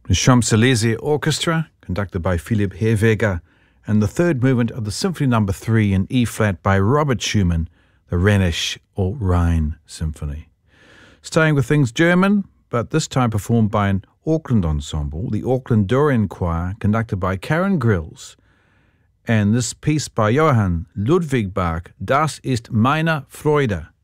The Champs-Élysées Orchestra, conducted by Philipp Herweger, and the third movement of the Symphony No. 3 in E-flat by Robert Schumann, the Rhenish or Rhine Symphony. Staying with things German, but this time performed by an Auckland ensemble, the Auckland Dorian Choir, conducted by Karen Grills, and this piece by Johann Ludwig Bach, Das ist meine Freude.